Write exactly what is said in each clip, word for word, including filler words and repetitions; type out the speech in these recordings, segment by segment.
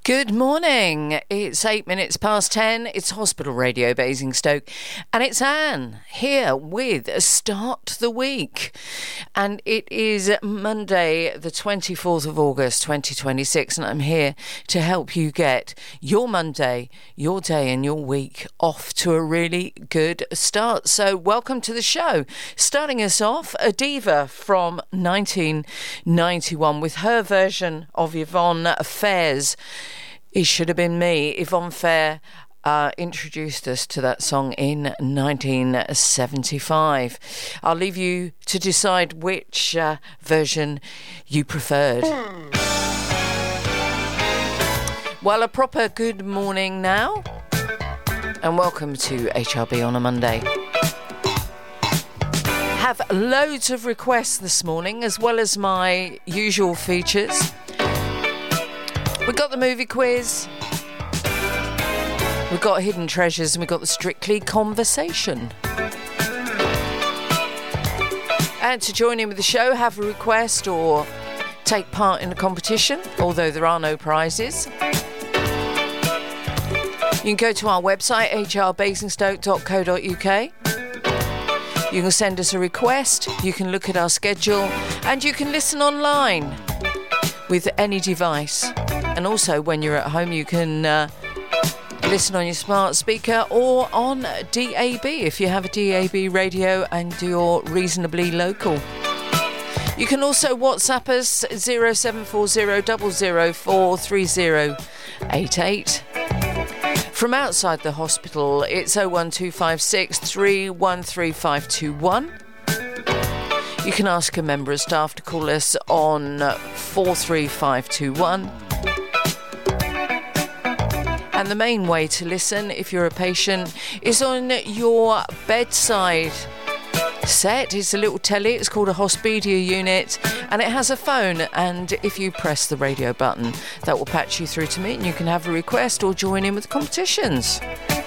Good morning. It's eight minutes past ten. It's Hospital Radio Basingstoke. And it's Anne here with Start the Week. And it is Monday, the twenty-fourth of August, twenty twenty-six. And I'm here to help you get your Monday, your day and your week off to a really good start. So welcome to the show. Starting us off, a diva from nineteen ninety-one with her version of Yvonne Fair's It Should Have Been Me. Yvonne Fair uh, introduced us to that song in nineteen seventy-five. I'll leave you to decide which uh, version you preferred. Well, a proper good morning now, and welcome to H R B on a Monday. Have loads of requests this morning, as well as my usual features. We've got the movie quiz, we've got hidden treasures, and we've got the Strictly Conversation. And to join in with the show, have a request or take part in a competition, although there are no prizes. You can go to our website, h r basingstoke dot co dot u k. You can send us a request, you can look at our schedule, and you can listen online with any device. And also, when you're at home, you can uh, listen on your smart speaker or on D A B if you have a D A B radio and you're reasonably local. You can also WhatsApp us zero seven four zero zero zero four three zero eight eight. From outside the hospital, it's oh one two five six three one three five two one. You can ask a member of staff to call us on four three five two one. And the main way to listen, if you're a patient, is on your bedside set. It's a little telly, it's called a Hospidia unit, and it has a phone, and if you press the radio button, that will patch you through to me, and you can have a request or join in with the competitions.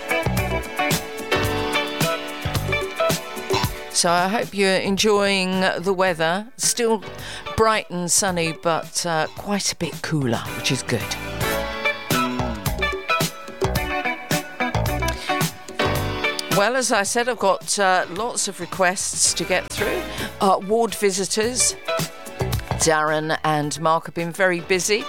So I hope you're enjoying the weather. Still bright and sunny, but uh, quite a bit cooler, which is good. Well, as I said, I've got uh, lots of requests to get through. Uh, ward visitors, Darren and Mark, have been very busy.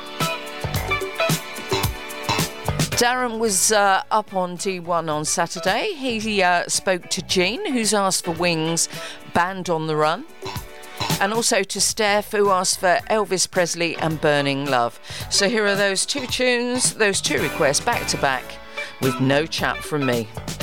Darren was uh, up on D one on Saturday. He uh, spoke to Jean, who's asked for Wings, Band on the Run. And also to Steph, who asked for Elvis Presley and Burning Love. So here are those two tunes, those two requests back to back with No Chat From Me.